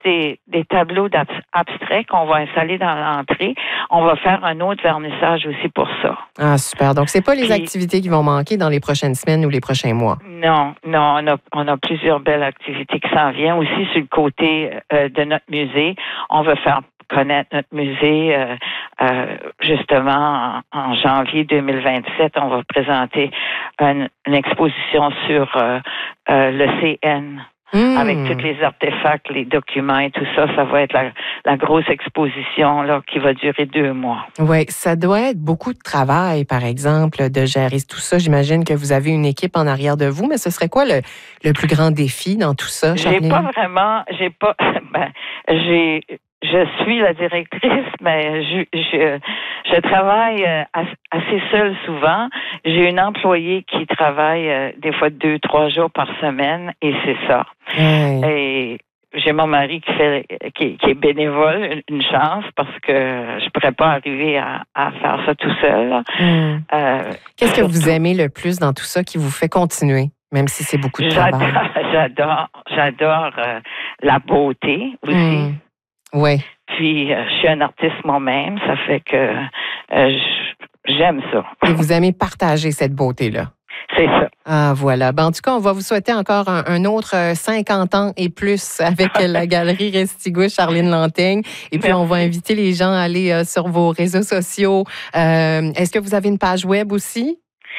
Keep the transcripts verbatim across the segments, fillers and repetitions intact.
des, des tableaux abstraits qu'on va installer dans l'entrée. On va faire un autre vernissage aussi pour ça. Ah, super. Donc, c'est pas les Puis, activités qui vont manquer dans les prochaines semaines ou les prochains mois? Non, non. On a, on a plusieurs belles activités qui s'en viennent. Aussi, sur le côté euh, de notre musée, on va faire connaître notre musée. Euh, euh, justement, en, en janvier deux mille vingt-sept, on va présenter une, une exposition sur euh, euh, le C N. Mmh. Avec tous les artefacts, les documents et tout ça, ça va être la, la grosse exposition là, qui va durer deux mois. Oui, ça doit être beaucoup de travail, par exemple, de gérer tout ça. J'imagine que vous avez une équipe en arrière de vous, mais ce serait quoi le, le plus grand défi dans tout ça, Charline? J'ai pas vraiment, j'ai pas, ben, j'ai, je suis la directrice, mais je, je, je travaille assez seule souvent. J'ai une employée qui travaille des fois deux, trois jours par semaine, et c'est ça. Oui. Et j'ai mon mari qui fait, qui, qui est bénévole, une chance, parce que je pourrais pas arriver à, à faire ça tout seul. Mm. Euh, Qu'est-ce que vous aimez le plus dans tout ça qui vous fait continuer, même si c'est beaucoup de j'adore, travail? J'adore, j'adore euh, la beauté aussi. Mm. Oui. Puis, euh, je suis un artiste moi-même, ça fait que euh, j'aime ça. Et vous aimez partager cette beauté-là? C'est ça. Ah, voilà. Ben, en tout cas, on va vous souhaiter encore un, un autre cinquante ans et plus avec la Galerie Restigouche, Charline Lanteigne. Et puis, Merci. On va inviter les gens à aller euh, sur vos réseaux sociaux. Euh, est-ce que vous avez une page web aussi?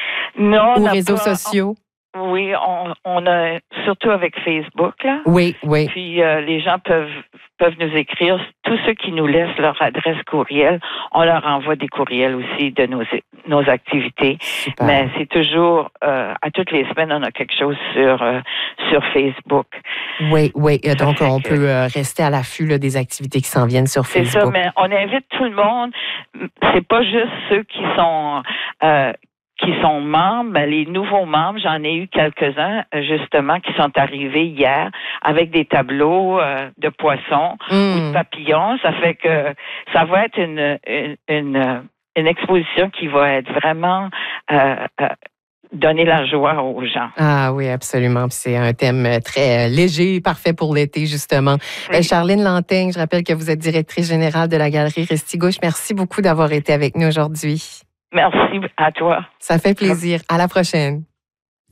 Non. Ou on réseaux pas, sociaux? On, oui, on, on a surtout avec Facebook, là. Oui, oui. Puis, euh, les gens peuvent peuvent nous écrire. Tous ceux qui nous laissent leur adresse courriel, on leur envoie des courriels aussi de nos, nos activités. Super. Mais c'est toujours, euh, à toutes les semaines, on a quelque chose sur, euh, sur Facebook. Oui, oui. Ça Donc, on que... peut rester à l'affût là, des activités qui s'en viennent sur Facebook. C'est ça, mais on invite tout le monde. C'est pas juste ceux qui sont... Euh, qui sont membres, les nouveaux membres, j'en ai eu quelques-uns, justement, qui sont arrivés hier avec des tableaux euh, de poissons mmh. ou de papillons. Ça fait que ça va être une, une, une, une exposition qui va être vraiment euh, euh, donner la joie aux gens. Ah oui, absolument. C'est un thème très léger, parfait pour l'été, justement. Oui. Charline Lanteigne, je rappelle que vous êtes directrice générale de la Galerie Restigouche. Merci beaucoup d'avoir été avec nous aujourd'hui. Merci à toi. Ça fait plaisir. À la prochaine.